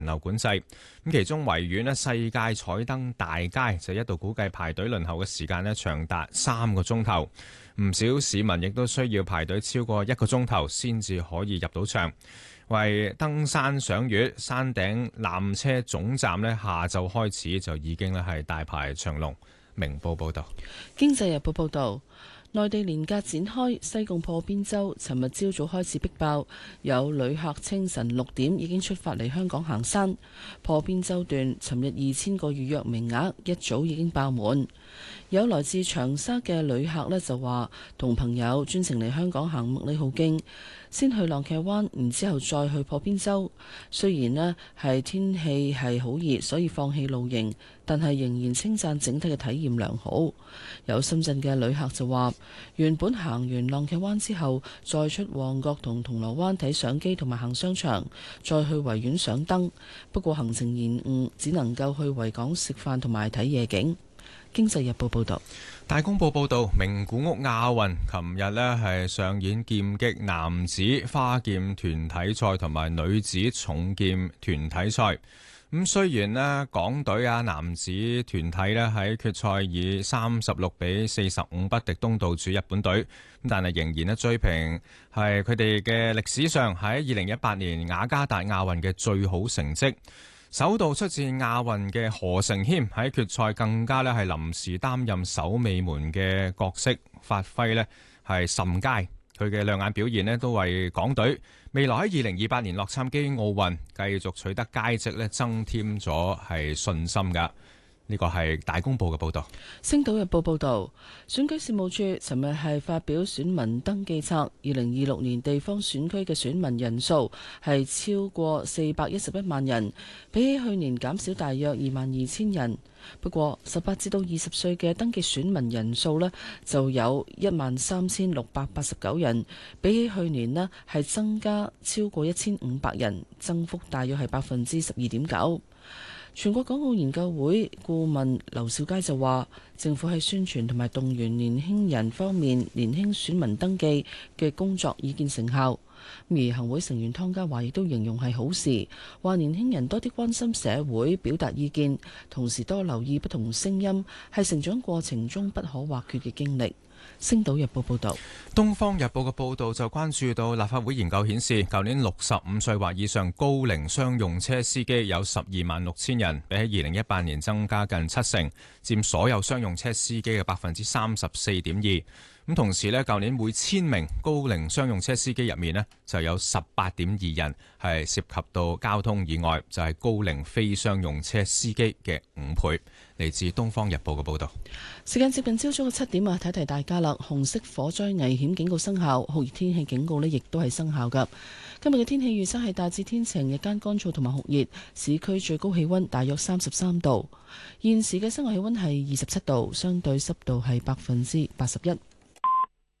人流管制。咁其中維園咧世界彩燈大街就一度估計排隊輪候嘅時間咧長達3個鐘頭，唔少市民亦都需要排隊超過1個鐘頭先至可以入到場。為登山賞月，山頂纜車總站咧下晝開始就已經咧係大排長龍。明報報道。 經濟日報報道。內地連假展開，西貢破邊洲尋日朝早開始逼爆，有旅客清晨6點已經出發嚟香港行山。破邊洲段尋日2000個預約名額一早已經爆滿。有來自長沙嘅旅客呢就話，同朋友專程嚟香港行麥理浩徑，先去浪茄灣，然之後再去破邊洲。雖然呢係天氣係好熱，所以放棄露營，但係仍然稱讚整體嘅體驗良好。有深圳嘅旅客就話，原本行完浪茄灣之後，再出旺角同銅鑼灣睇相機同埋行商場，再去維園賞燈。不過行程延誤，只能夠去維港食飯同埋睇夜景。經濟日報報道。 大公報報導，名古屋亞運琴日呢係上演劍擊男子花劍團體賽同埋女子重劍團體賽。咁雖然呢港隊男子團體呢喺決賽以36-45不敵東道主日本隊，但係仍然呢追平係佢哋嘅歷史上喺2018年雅加達亞運嘅最好成績。首度出戰亞運嘅何承謙喺決賽更加呢係臨時擔任守尾門嘅角色，發揮呢係甚佳。佢嘅亮眼表現呢都為港隊未來喺2028年洛杉磯奧運繼續取得佳績呢增添咗係信心㗎。呢個係大公報嘅報導。 星島日報報導，選舉事務處尋日係發表選民登記冊，2026年地方選區嘅選民人數係超過411萬人，比起去年減少大約22,000人。不過18至到20歲嘅登記選民人數呢就有13,689人，比起去年呢係增加超過1,500人，增幅大約係12.9%。全國港澳研究會顧問劉兆佳就話，政府喺宣傳同埋動員年輕人方面，年輕選民登記嘅工作已見成效。而行會成員湯家驊亦都形容係好事，話年輕人多啲關心社會，表達意見，同時多留意不同聲音，係成長過程中不可或缺嘅經歷。星島日報報道。 東方日報嘅報導就關注到立法會研究顯示，舊年65歲或以上高齡商用車司機有126000人，比起2018年增加近7成，佔所有商用車司機嘅34.2%。咁同時呢，舊年每1000名高齡商用車司機入面呢，就有18.2人係涉及到交通意外，就係高齡非商用車司機嘅5倍。嚟自《東方日報》嘅報導。 時間接近朝早嘅7點啊，提提大家啦。紅色火災危險警告生效，酷熱天氣警告呢亦都係生效㗎。今日嘅天氣預測係大致天晴，日間乾燥同埋酷熱，市區最高氣溫大約33度。現時嘅室外氣溫係27度，相對濕度係81%。